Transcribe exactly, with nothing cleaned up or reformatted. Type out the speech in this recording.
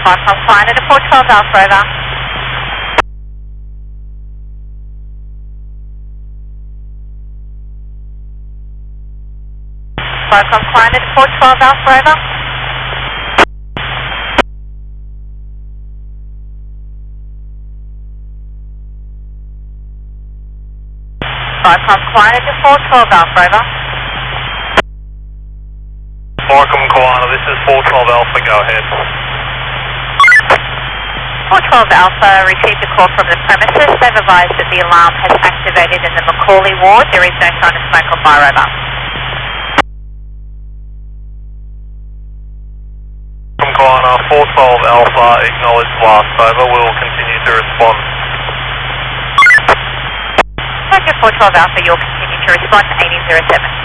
Markham Flying at four twelve Alpha, over. Markham Flying at four twelve Alpha, over. Markham Flying at four twelve Alpha, over. Markham Kiwana, this is four twelve Alpha, go ahead. four twelve Alpha received a call from the premises. They've advised that the alarm has activated in the Macaulay ward. There is no sign of smoke or fire, over. Markham Kiwana, four twelve Alpha, acknowledge blast, over. We'll continue to respond. Roger, four twelve Alpha, you'll continue to respond to eighteen zero seven.